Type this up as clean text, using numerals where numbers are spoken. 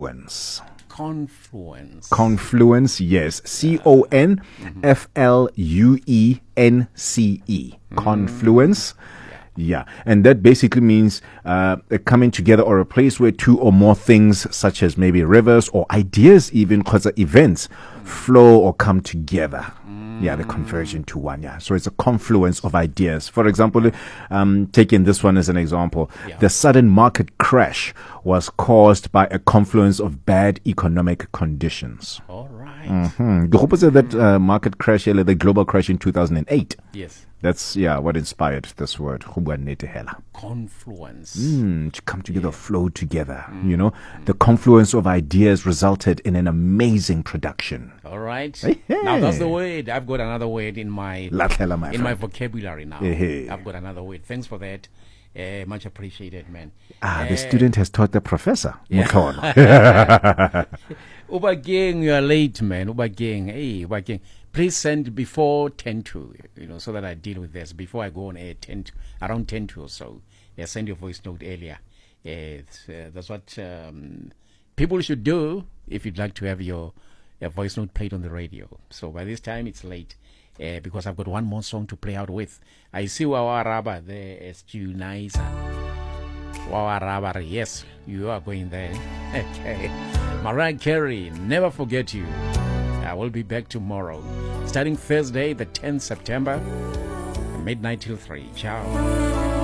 confluence. Confluence. Yes. CONFLUENCE. Confluence. Yeah, and that basically means a coming together or a place where two or more things, such as maybe rivers or ideas, even because events, flow or come together. Yeah, the conversion to one. Yeah, so it's a confluence of ideas. For example, taking this one as an example, the sudden market crash was caused by a confluence of bad economic conditions. All right. The opposite of that market crash, the global crash in 2008. Yes. That's what inspired this word. Confluence. To come together, flow together. You know, the confluence of ideas resulted in an amazing production. All right. Hey. Now that's the word. I've got another word in my my vocabulary now. Hey. I've got another word. Thanks for that. Much appreciated, man. The student has taught the professor. Ubageng, you are late, man. Ubageng, hey, Ubageng. Please send before 10 to, so that I deal with this. Before I go on air, around 10 to or so. Send your voice note earlier. That's what people should do if you'd like to have your voice note played on the radio. So by this time, it's late. Because I've got one more song to play out with. I see Wawa Raba there as Nicer. Wawa Raba, yes, you are going there. Okay. Mariah Carey, Never Forget You. I will be back tomorrow, starting Thursday, the 10th September, midnight till 3. Ciao.